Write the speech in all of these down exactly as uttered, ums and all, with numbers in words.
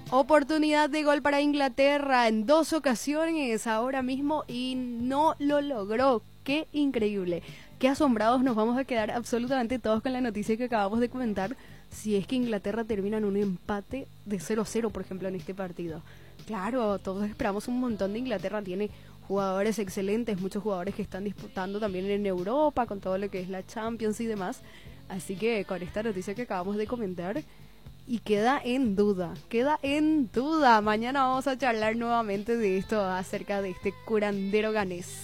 Oportunidad de gol para Inglaterra en dos ocasiones ahora mismo y no lo logró. Qué increíble. Qué asombrados nos vamos a quedar absolutamente todos con la noticia que acabamos de comentar. Si es que Inglaterra termina en un empate de cero a cero, por ejemplo, en este partido. Claro, todos esperamos un montón de Inglaterra. Tiene jugadores excelentes, muchos jugadores que están disputando también en Europa con todo lo que es la Champions y demás. Así que con esta noticia que acabamos de comentar, y queda en duda, queda en duda. Mañana vamos a charlar nuevamente de esto acerca de este curandero ganés.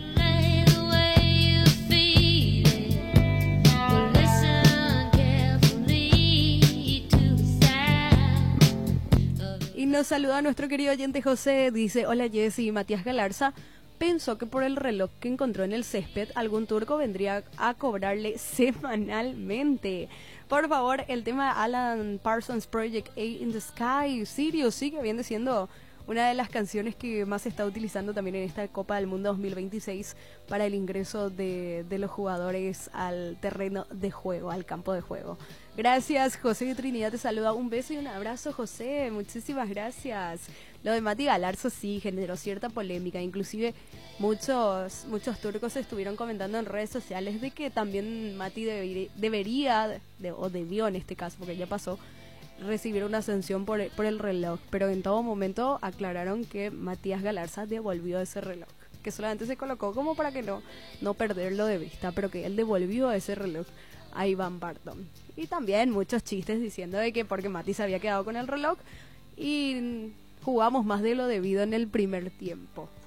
Y nos saluda nuestro querido oyente José, dice: hola Jessy, Matías Galarza pensó que por el reloj que encontró en el césped algún turco vendría a cobrarle semanalmente. Por favor, el tema Alan Parsons Project A in the Sky, Sirius, sigue bien siendo una de las canciones que más se está utilizando también en esta Copa del Mundo dos mil veintiséis para el ingreso de, de los jugadores al terreno de juego, al campo de juego. Gracias, José de Trinidad, te saluda. Un beso y un abrazo, José, muchísimas gracias. Lo de Mati Galarza sí generó cierta polémica, inclusive muchos muchos turcos estuvieron comentando en redes sociales de que también Mati debería, debería de, o debió en este caso, porque ya pasó, recibir una sanción por, por el reloj, pero en todo momento aclararon que Matías Galarza devolvió ese reloj, que solamente se colocó como para que no, no perderlo de vista, pero que él devolvió ese reloj a Ivan Barton. Y también muchos chistes diciendo de que porque Mati se había quedado con el reloj y jugamos más de lo debido en el primer tiempo.